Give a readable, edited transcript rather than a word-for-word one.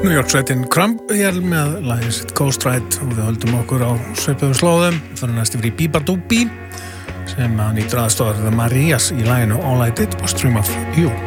New York sveitin Crumb hér með lagið sitt Ghost Ride og við höldum okkur á svipuðum slóðum fyrir næst yfir í Bieber Doobie sem nýtur aðstofar The Marias í laginu All I Did Was Dream of You.